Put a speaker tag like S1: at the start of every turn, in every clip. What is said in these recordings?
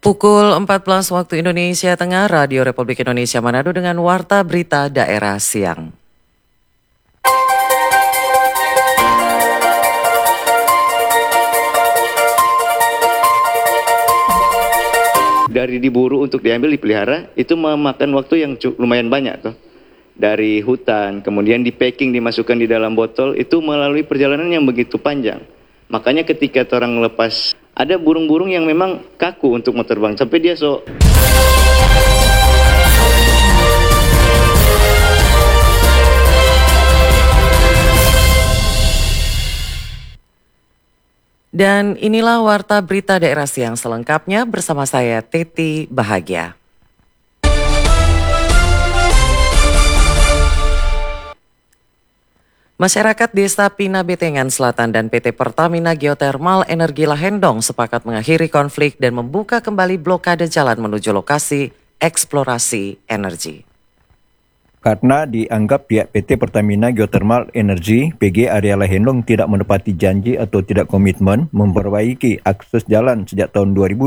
S1: Pukul 14 waktu Indonesia Tengah, Radio Republik Indonesia Manado dengan Warta Berita Daerah Siang.
S2: Dari diburu untuk diambil dipelihara itu memakan waktu yang lumayan banyak tuh. Dari hutan, kemudian di packing, dimasukkan di dalam botol, itu melalui perjalanan yang begitu panjang. Makanya ketika orang lepas, ada burung-burung yang memang kaku untuk mau terbang, sampai dia
S1: Dan inilah Warta Berita Daerah Siang selengkapnya bersama saya Teti Bahagia. Masyarakat Desa Pina Betengan Selatan dan PT Pertamina Geothermal Energi Lahendong sepakat mengakhiri konflik dan membuka kembali blokade jalan menuju lokasi eksplorasi energi.
S3: Karena dianggap pihak PT Pertamina Geothermal Energi PG Area Lahendong tidak menepati janji atau tidak komitmen memperbaiki akses jalan sejak tahun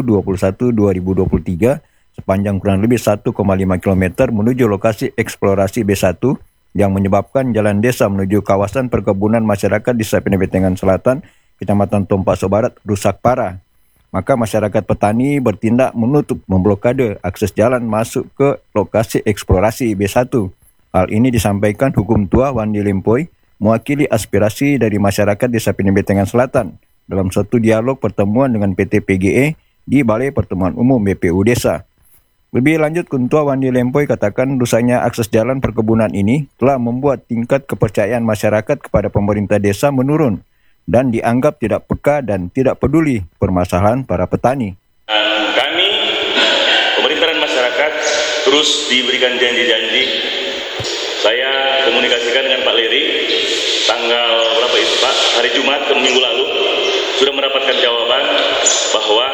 S3: 2021-2023 sepanjang kurang lebih 1,5 km menuju lokasi eksplorasi B1 yang menyebabkan jalan desa menuju kawasan perkebunan masyarakat di Desa Pina Betengan Selatan, Kecamatan Tompaso Barat rusak parah. Maka masyarakat petani bertindak menutup memblokade akses jalan masuk ke lokasi eksplorasi B1. Hal ini disampaikan Hukum Tua Wandi Lempoy mewakili aspirasi dari masyarakat Desa Pina Betengan Selatan dalam suatu dialog pertemuan dengan PT PGE di Balai Pertemuan Umum BPU Desa. Lebih lanjut, Ketua Wandi Lempoy katakan rusaknya akses jalan perkebunan ini telah membuat tingkat kepercayaan masyarakat kepada pemerintah desa menurun dan dianggap tidak peka dan tidak peduli permasalahan para petani.
S4: Kami, pemerintah dan masyarakat terus diberikan janji-janji. Saya komunikasikan dengan Pak Leri tanggal berapa itu Pak? Hari Jumat ke minggu lalu sudah mendapatkan jawaban bahwa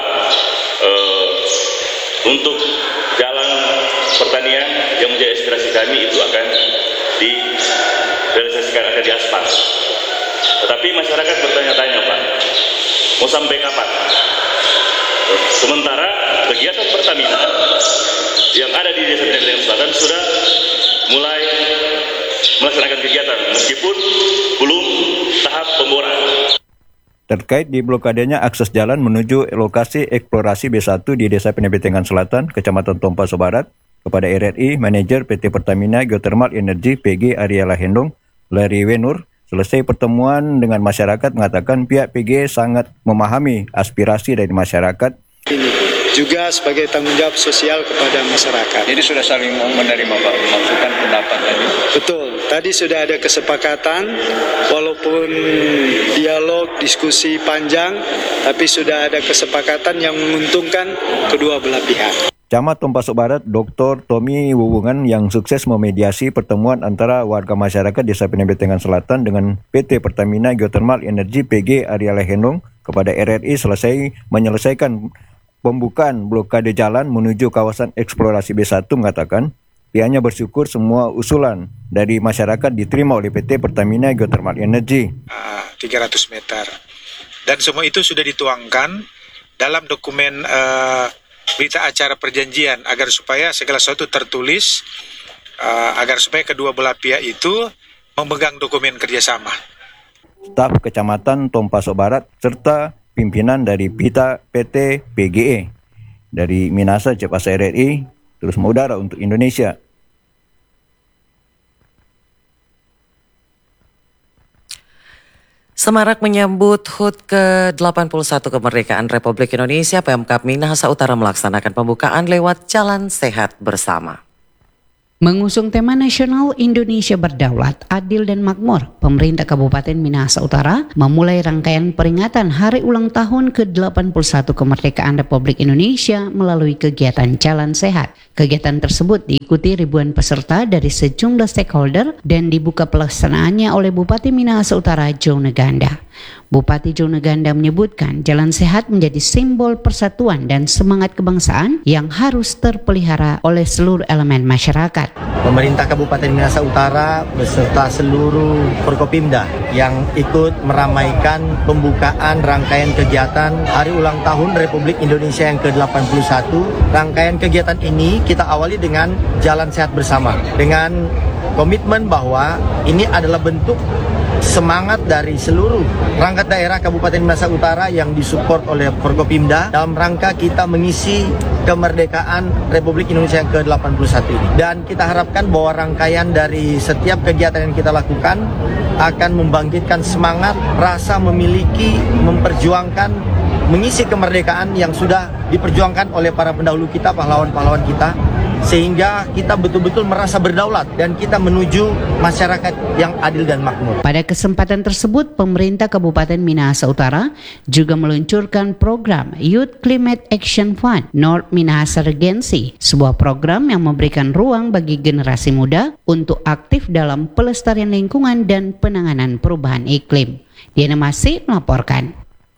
S4: untuk jalan pertanian yang menjadi aspirasi kami itu akan direalisasikan, akan diaspal. Tetapi masyarakat bertanya-tanya Pak, mau sampai kapan? Sementara kegiatan Pertamina yang ada di Desa Pina Betengan Selatan sudah mulai melaksanakan kegiatan meskipun belum tahap pemboran.
S3: Terkait di blokadenya akses jalan menuju lokasi eksplorasi B1 di Desa Pina Betengan Selatan, Kecamatan Tompaso Barat, kepada RRI, Manajer PT Pertamina Geothermal Energi PG Area Lahendong, Larry Wenur, selesai pertemuan dengan masyarakat mengatakan pihak PG sangat memahami aspirasi dari masyarakat.
S5: Ini juga sebagai tanggung jawab sosial kepada masyarakat.
S6: Jadi sudah saling menerima Pak, masukan pendapat tadi.
S5: Betul, tadi sudah ada kesepakatan, walaupun dialog, diskusi panjang, tapi sudah ada kesepakatan yang menguntungkan kedua belah pihak.
S3: Camat Tompaso Barat, Dr. Tommy Wuwungan yang sukses memediasi pertemuan antara warga masyarakat Desa Pina Betengan Selatan dengan PT Pertamina Geothermal Energi PG Area Lahendong kepada RRI selesai menyelesaikan pembukaan blokade jalan menuju kawasan eksplorasi B1 mengatakan pihaknya bersyukur semua usulan dari masyarakat diterima oleh PT Pertamina Geothermal Energi.
S7: 300 meter. Dan semua itu sudah dituangkan dalam dokumen berita acara perjanjian agar supaya segala sesuatu tertulis, agar supaya kedua belah pihak itu memegang dokumen kerjasama.
S3: Staf Kecamatan Tompaso Barat serta pimpinan dari PT PGE dari Minasa Cepasa RRI terus mengudara untuk Indonesia.
S1: Semarak menyambut HUT ke-81 kemerdekaan Republik Indonesia, Pemkab Minahasa Utara melaksanakan pembukaan lewat Jalan Sehat Bersama.
S8: Mengusung tema nasional Indonesia Berdaulat, Adil dan Makmur, pemerintah Kabupaten Minahasa Utara memulai rangkaian peringatan Hari Ulang Tahun ke-81 Kemerdekaan Republik Indonesia melalui kegiatan Jalan Sehat. Kegiatan tersebut diikuti ribuan peserta dari sejumlah stakeholder dan dibuka pelaksanaannya oleh Bupati Minahasa Utara Joneganda. Bupati Joneganda menyebutkan jalan sehat menjadi simbol persatuan dan semangat kebangsaan yang harus terpelihara oleh seluruh elemen masyarakat.
S9: Pemerintah Kabupaten Minahasa Utara beserta seluruh Forkopimda yang ikut meramaikan pembukaan rangkaian kegiatan Hari Ulang Tahun Republik Indonesia yang ke-81. Rangkaian kegiatan ini kita awali dengan jalan sehat bersama dengan komitmen bahwa ini adalah bentuk semangat dari seluruh perangkat daerah Kabupaten Minahasa Utara yang disupport oleh Forkopimda dalam rangka kita mengisi kemerdekaan Republik Indonesia yang ke-81 ini. Dan kita harapkan bahwa rangkaian dari setiap kegiatan yang kita lakukan akan membangkitkan semangat, rasa memiliki, memperjuangkan, mengisi kemerdekaan yang sudah diperjuangkan oleh para pendahulu kita, pahlawan-pahlawan kita, sehingga kita betul-betul merasa berdaulat dan kita menuju masyarakat yang adil dan makmur.
S8: Pada kesempatan tersebut, pemerintah Kabupaten Minahasa Utara juga meluncurkan program Youth Climate Action Fund North Minahasa Regency, sebuah program yang memberikan ruang bagi generasi muda untuk aktif dalam pelestarian lingkungan dan penanganan perubahan iklim. Diana Masih melaporkan.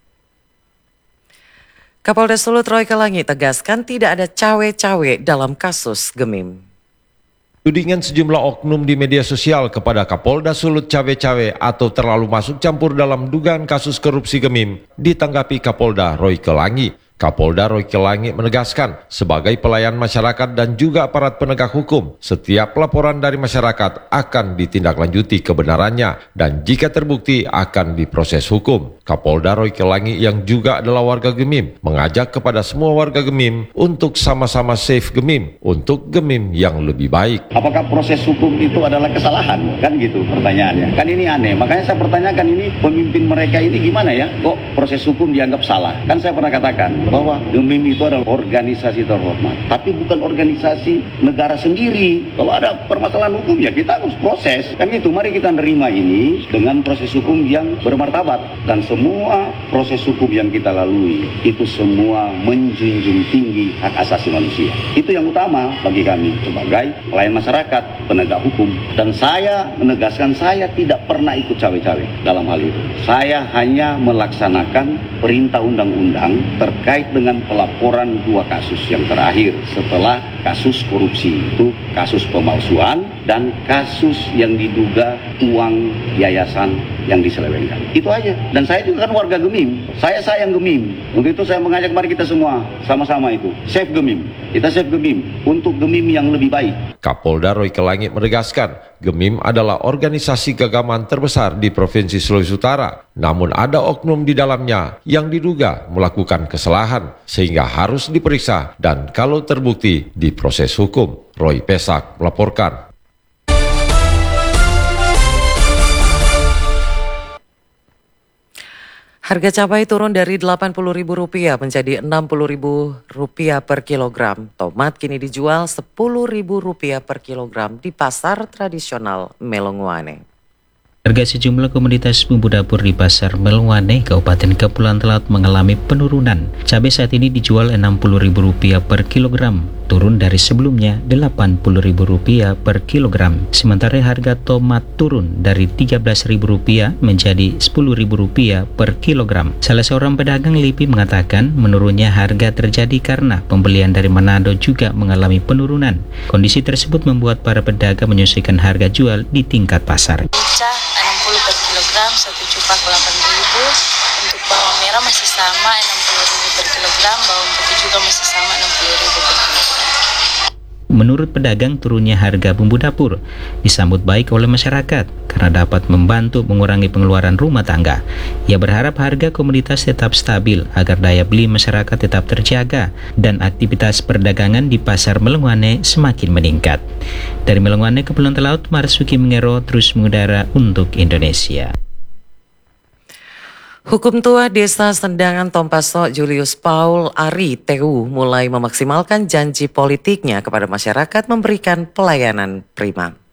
S1: Kapolda Sulut Roy Kelangi tegaskan tidak ada cawe-cawe dalam kasus Gemim.
S10: Tudingan sejumlah oknum di media sosial kepada Kapolda Sulut cawe-cawe atau terlalu masuk campur dalam dugaan kasus korupsi Gemim ditanggapi Kapolda Roy Kelangi. Kapolda Roy Kelangi menegaskan sebagai pelayan masyarakat dan juga aparat penegak hukum, setiap laporan dari masyarakat akan ditindaklanjuti kebenarannya dan jika terbukti akan diproses hukum. Kapolda Roy Kelangi yang juga adalah warga Gemim mengajak kepada semua warga Gemim untuk sama-sama save Gemim untuk Gemim yang lebih baik.
S11: Apakah proses hukum itu adalah kesalahan? Kan gitu pertanyaannya. Kan ini aneh. Makanya saya pertanyakan ini pemimpin mereka ini gimana ya? Kok proses hukum dianggap salah? Kan saya pernah katakan bahwa Gemim itu adalah organisasi terhormat, tapi bukan organisasi negara sendiri. Kalau ada permasalahan hukum ya kita harus proses. Kan itu, mari kita nerima ini dengan proses hukum yang bermartabat dan semua proses hukum yang kita lalui itu semua menjunjung tinggi hak asasi manusia. Itu yang utama bagi kami sebagai pelayan masyarakat, penegak hukum. Dan saya menegaskan saya tidak pernah ikut cawe-cawe dalam hal itu. Saya hanya melaksanakan perintah undang-undang terkait dengan pelaporan dua kasus yang terakhir setelah kasus korupsi, itu kasus pemalsuan dan kasus yang diduga uang yayasan yang diselewengkan. Itu aja. Dan saya juga kan warga Gemim. Saya sayang Gemim. Untuk itu saya mengajak mari kita semua sama-sama itu save Gemim. Kita save Gemim untuk Gemim yang lebih baik.
S10: Kapolda Roy Kelangi menegaskan Gemim adalah organisasi keagamaan terbesar di Provinsi Sulawesi Utara. Namun ada oknum di dalamnya yang diduga melakukan kesalahan sehingga harus diperiksa dan kalau terbukti diproses hukum. Roy Pesak melaporkan.
S1: Harga cabai turun dari Rp80.000 menjadi Rp60.000 per kilogram. Tomat kini dijual Rp10.000 per kilogram di pasar tradisional Melongwane.
S12: Harga sejumlah komoditas bumbu dapur di Pasar Melongwane, Kabupaten Kepulauan Talaut mengalami penurunan. Cabai saat ini dijual Rp60.000 per kilogram, turun dari sebelumnya Rp80.000 per kilogram. Sementara harga tomat turun dari Rp13.000 menjadi Rp10.000 per kilogram. Salah seorang pedagang LIPI mengatakan menurunnya harga terjadi karena pembelian dari Manado juga mengalami penurunan. Kondisi tersebut membuat para pedagang menyesuaikan harga jual di tingkat pasar.
S13: 60 per kilogram, satu cupak 8.000. Untuk bawang merah masih sama 60.000 per kilogram, bawang putih juga masih sama 60.000 per kilogram.
S12: Menurut pedagang, turunnya harga bumbu dapur disambut baik oleh masyarakat karena dapat membantu mengurangi pengeluaran rumah tangga. Ia berharap harga komoditas tetap stabil agar daya beli masyarakat tetap terjaga dan aktivitas perdagangan di Pasar Melongwane semakin meningkat. Dari Melongwane, Kepulauan Talaut, Marsuki Mengero terus mengudara untuk Indonesia.
S1: Hukum tua Desa Sendangan Tompaso Julius Paul Ari TU mulai memaksimalkan janji politiknya kepada masyarakat memberikan pelayanan prima.